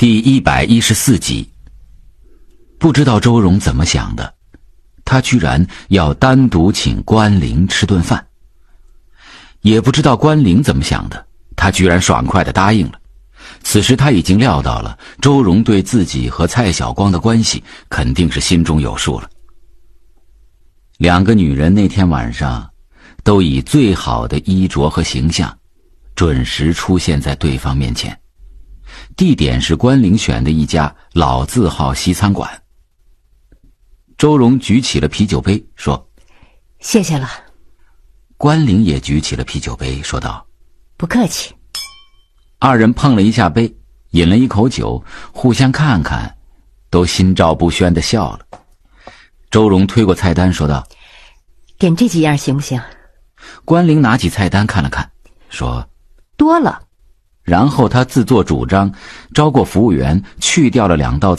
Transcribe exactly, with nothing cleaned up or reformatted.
第一百一十四集。不知道周荣怎么想的，他居然要单独请关灵吃顿饭。也不知道关灵怎么想的，他居然爽快地答应了。此时他已经料到了周荣对自己和蔡晓光的关系肯定是心中有数了。两个女人那天晚上都以最好的衣着和形象准时出现在对方面前，地点是关灵选的一家老字号西餐馆。周荣举起了啤酒杯说： 谢谢了。 关灵也举起了啤酒杯说道： 不客气。 二人碰了一下杯，饮了一口酒，互相看看，都心照不宣地笑了。周荣推过菜单说道： 点这几样行不行？ 关灵拿起菜单看了看说： 多了。 然后他自作主张招过服务员去掉了两道